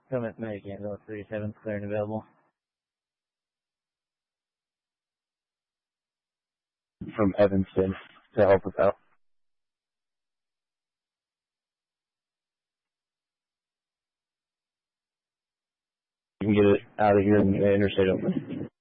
Summit Medic Ambulance 37 clear and available. From Evanston to help us out. You can get it out of here and the interstate open.